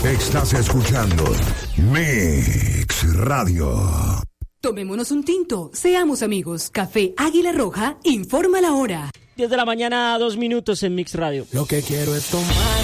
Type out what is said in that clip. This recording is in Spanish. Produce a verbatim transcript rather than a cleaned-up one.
Estás escuchando Mix Radio. Tomémonos un tinto, seamos amigos. Café Águila Roja informa la hora. diez de la mañana, dos minutos en Mix Radio. Lo que quiero es tomar